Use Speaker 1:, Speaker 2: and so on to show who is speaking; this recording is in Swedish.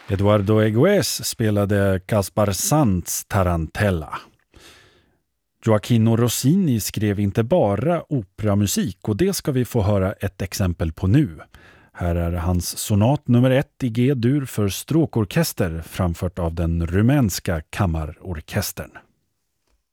Speaker 1: Eduardo Egues spelade Caspar Sands Tarantella. Gioacchino Rossini skrev inte bara operamusik, och det ska vi få höra ett exempel på nu. Här är hans sonat nummer 1 i G-dur för stråkorkester, framfört av den rumänska kammarorkestern.